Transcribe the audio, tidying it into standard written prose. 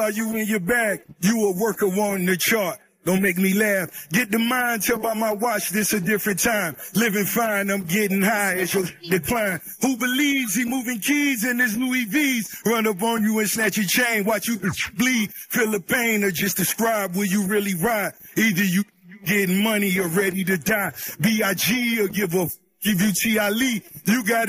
Are you in your bag? You a worker wanting the chart. Don't make me laugh. Get the mind, tell by my watch, this a different time. Living fine, I'm getting high as your decline. Who believes he moving keys in his Louis V's? Run up on you and snatch your chain, watch you bleed. Feel the pain or just describe where you really ride. Either you getting money or ready to die. B.I.G. or give you T.I. Lee. You got